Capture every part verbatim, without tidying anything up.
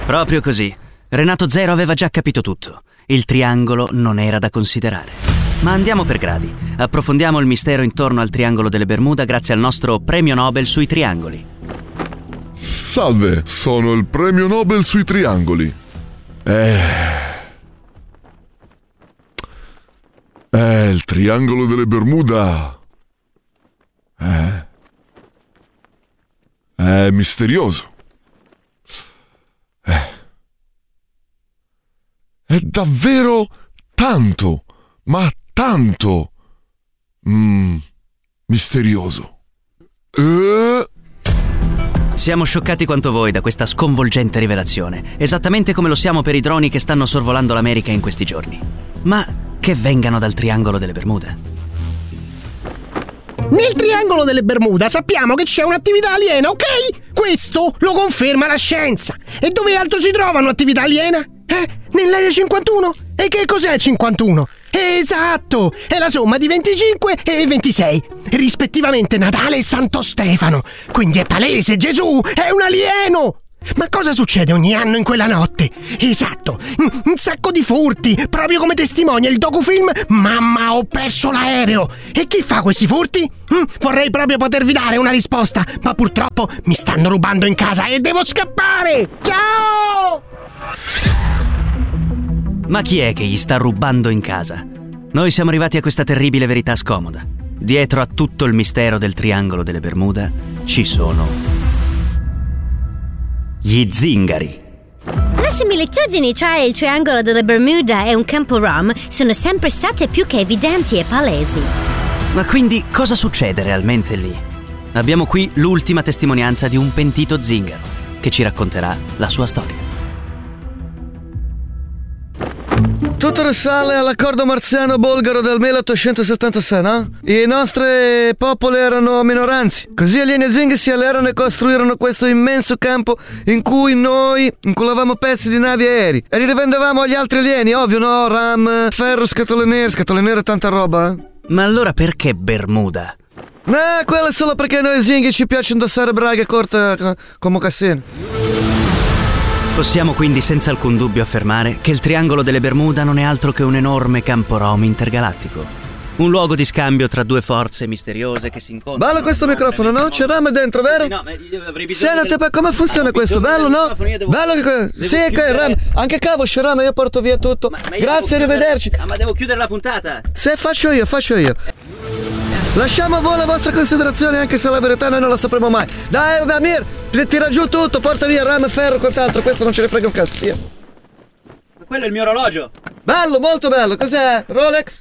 Proprio così. Renato Zero aveva già capito tutto. Il triangolo non era da considerare. Ma andiamo per gradi. Approfondiamo il mistero intorno al triangolo delle Bermuda grazie al nostro premio Nobel sui triangoli. Salve, sono il premio Nobel sui triangoli. Eh... Eh, il triangolo delle Bermuda... Eh... È misterioso. Eh... È davvero tanto, ma tanto... Mm, misterioso. Eh... Siamo scioccati quanto voi da questa sconvolgente rivelazione, esattamente come lo siamo per i droni che stanno sorvolando l'America in questi giorni. Ma che vengano dal triangolo delle Bermuda. Nel triangolo delle Bermuda sappiamo che c'è un'attività aliena, ok? Questo lo conferma la scienza. E dove altro si trova un'attività aliena? Eh? Nell'area cinquantuno? E che cos'è cinquantuno? Esatto! È la somma di venticinque e ventisei, rispettivamente Natale e Santo Stefano. Quindi è palese, Gesù è un alieno! Ma cosa succede ogni anno in quella notte? Esatto, un sacco di furti, proprio come testimonia il docufilm Mamma, ho perso l'aereo. E chi fa questi furti? Vorrei proprio potervi dare una risposta, ma purtroppo mi stanno rubando in casa e devo scappare. Ciao! Ma chi è che gli sta rubando in casa? Noi siamo arrivati a questa terribile verità scomoda. Dietro a tutto il mistero del triangolo delle Bermuda ci sono gli zingari. Le similitudini tra il triangolo delle Bermuda e un campo rom sono sempre state più che evidenti e palesi. Ma quindi cosa succede realmente lì? Abbiamo qui l'ultima testimonianza di un pentito zingaro che ci racconterà la sua storia. Tutto risale all'accordo marziano-bulgaro del milleottocentosettantasei, no? I nostri popoli erano minoranze. Così alieni e zinghi si allearono e costruirono questo immenso campo in cui noi incullavamo pezzi di navi e aerei e li rivendevamo agli altri alieni, ovvio, no? Ram, ferro, scatole nere, scatole nere e tanta roba, eh? Ma allora perché Bermuda? No, quello è solo perché noi zinghi ci piace indossare braghe corte come mocassini. Possiamo quindi senza alcun dubbio affermare che il triangolo delle Bermuda non è altro che un enorme campo rom intergalattico. Un luogo di scambio tra due forze misteriose che si incontrano. Bello questo microfono, no? C'è Ram dentro, vero? No, ma io avrei bisogno. Senti, del... come funziona questo? Bello, no? Devo... Bello che... Sì, che Ram. Anche cavo, c'è Ram, io porto via tutto. Ma, ma grazie, arrivederci. Chiudere... Ah, ma devo chiudere la puntata. Se faccio io, faccio io. Lasciamo a voi la vostra considerazione, anche se la verità noi non la sapremo mai. Dai, Amir, tira giù tutto, porta via Ram, ferro, quant'altro. Questo non ce ne frega un cazzo, via. Ma quello è il mio orologio. Bello, molto bello. Cos'è? Rolex?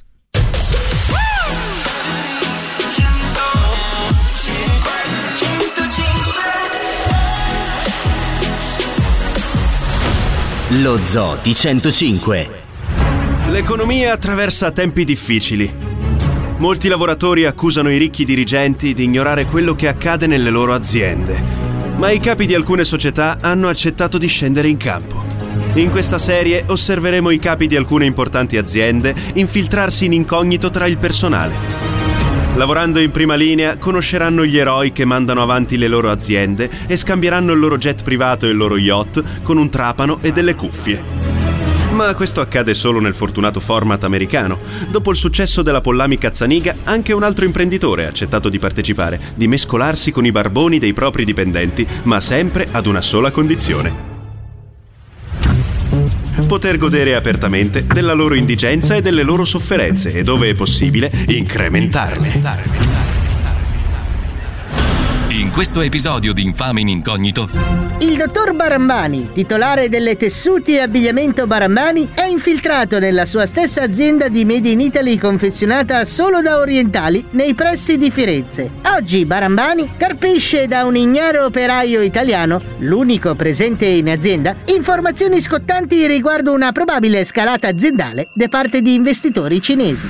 Lo Zoo di centocinque. L'economia attraversa tempi difficili. Molti lavoratori accusano i ricchi dirigenti di ignorare quello che accade nelle loro aziende, ma i capi di alcune società hanno accettato di scendere in campo. In questa serie osserveremo i capi di alcune importanti aziende infiltrarsi in incognito tra il personale. Lavorando in prima linea, conosceranno gli eroi che mandano avanti le loro aziende e scambieranno il loro jet privato e il loro yacht con un trapano e delle cuffie. Ma questo accade solo nel fortunato format americano. Dopo il successo della Pollami Cazzaniga, anche un altro imprenditore ha accettato di partecipare, di mescolarsi con i barboni dei propri dipendenti, ma sempre ad una sola condizione: poter godere apertamente della loro indigenza e delle loro sofferenze e, dove è possibile, incrementarle. In questo episodio di Infame in Incognito, il dottor Barambani, titolare delle tessuti e abbigliamento Barambani, è infiltrato nella sua stessa azienda di Made in Italy confezionata solo da orientali nei pressi di Firenze. Oggi Barambani carpisce da un ignaro operaio italiano, l'unico presente in azienda, informazioni scottanti riguardo una probabile scalata aziendale da parte di investitori cinesi.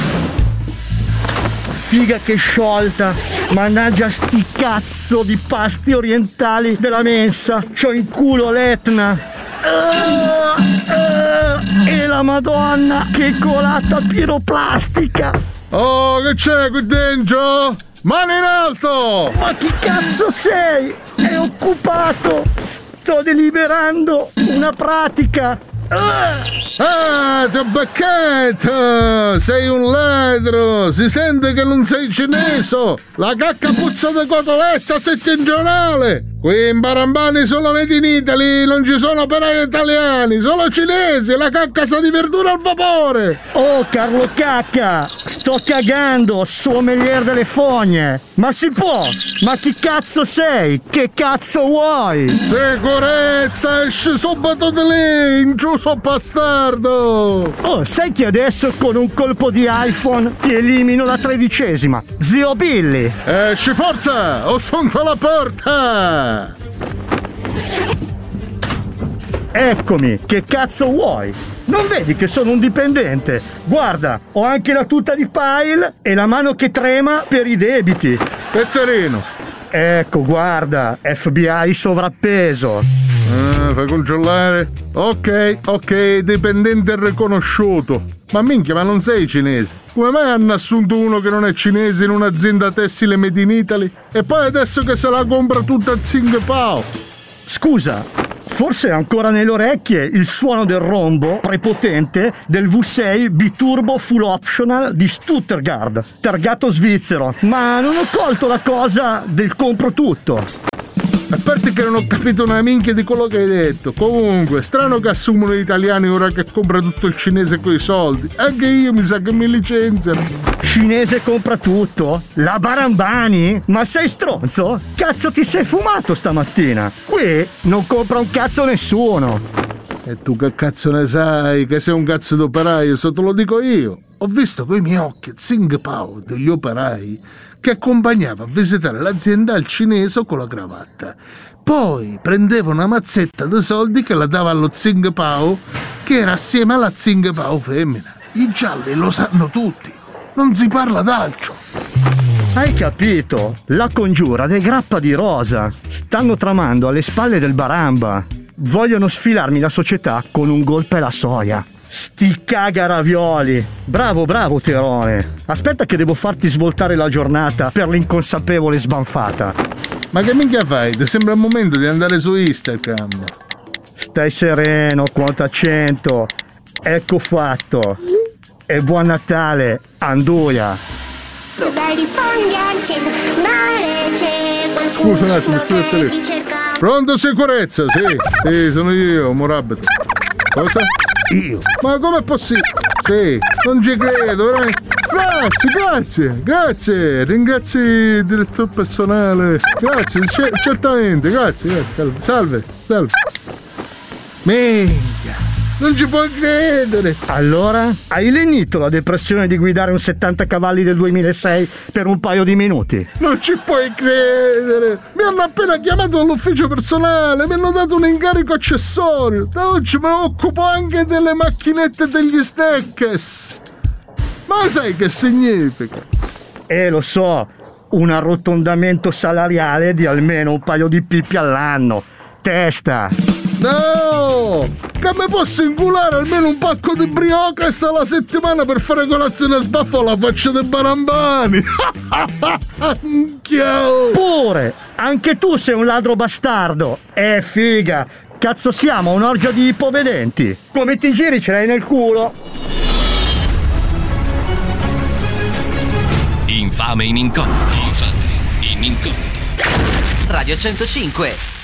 Figa che sciolta, mannaggia sti cazzo di pasti orientali della mensa, c'ho in culo l'Etna. Uh, uh, e la Madonna, che colata piroplastica. Oh, che c'è qui dentro? Mano in alto! Ma chi cazzo sei? È occupato! sto deliberando una pratica. Ah, tabaccato! Sei un ladro! Si sente che non sei cinese! La cacca puzza di cotoletta settentrionale! Qui in Barambani solo made in Italy, non ci sono operai italiani, solo cinesi, la cacca sa di verdura al vapore! Oh, Carlo Cacca! Sto cagando, sommelier delle fogne! Ma si può! Ma chi cazzo sei? Che cazzo vuoi? Sicurezza, esci subito di lì, intruso bastardo! Oh, sai che adesso con un colpo di iPhone ti elimino la tredicesima? Zio Billy! Esci forza, o sfonda la porta! Eccomi, che cazzo vuoi? Non vedi che sono un dipendente? Guarda, ho anche la tuta di Pile e la mano che trema per i debiti. Pezzerino. Ecco, guarda, F B I sovrappeso. Ah, fai controllare? Ok, ok, dipendente riconosciuto. Ma minchia, ma non sei cinese? Come mai hanno assunto uno che non è cinese in un'azienda tessile made in Italy? E poi adesso che se la compra tutta a Tsingapao? Scusa, forse è ancora nelle orecchie il suono del rombo prepotente del V sei Biturbo Full Optional di Stuttgart, targato svizzero, ma non ho colto la cosa del compro tutto. A parte che non ho capito una minchia di quello che hai detto. Comunque, strano che assumono gli italiani ora che compra tutto il cinese coi soldi. Anche io mi sa che mi licenziano. Cinese compra tutto? La Barambani? Ma sei stronzo? Cazzo ti sei fumato stamattina? Qui non compra un cazzo nessuno. E tu che cazzo ne sai? Che sei un cazzo d'operaio, se te lo dico io. Ho visto coi miei occhi Tsingapao degli operai che accompagnava a visitare l'azienda al cinese con la cravatta. Poi prendeva una mazzetta di soldi che la dava allo Tsingapao, che era assieme alla Tsingapao femmina. I gialli lo sanno tutti, non si parla d'altro. Hai capito? La congiura del grappa di rosa. Stanno tramando alle spalle del Baramba. Vogliono sfilarmi la società con un golpe alla soia. Sti caga ravioli. Bravo, bravo Terone. Aspetta che devo farti svoltare la giornata per l'inconsapevole sbanfata. Ma che minchia fai? Ti sembra il momento di andare su Instagram? Stai sereno, quota cento. Ecco fatto. E buon Natale, Anduia. Se dai rispondi al cellulare c'è qualcuno. Scusa un attimo, scusa il telefono. Pronto, sicurezza? Sì, sì, sono io, Morabito. Cosa? Io? Ma com'è possibile? Sì, non ci credo, veramente. Grazie, grazie, grazie. Ringrazio il direttore personale. Grazie, c- certamente, grazie, grazie. Salve, salve, salve. Minchia, non ci puoi credere. Allora, hai lenito la depressione di guidare un settanta cavalli del duemilasei per un paio di minuti? Non ci puoi credere. Mi hanno appena chiamato dall'ufficio personale, mi hanno dato un incarico accessorio. Da oggi mi occupo anche delle macchinette degli stekkes. Ma sai che significa? Eh, lo so, un arrotondamento salariale di almeno un paio di pippi all'anno. Testa! No! Che mi posso inculare almeno un pacco di brioches alla settimana per fare colazione a sbaffo alla faccia dei Barambani! Pure! Anche tu sei un ladro bastardo! Eh, figa! Cazzo siamo, un'orgia di ipovedenti! Come ti giri ce l'hai nel culo! Infame in incognito. Infame in incognito. Radio centocinque.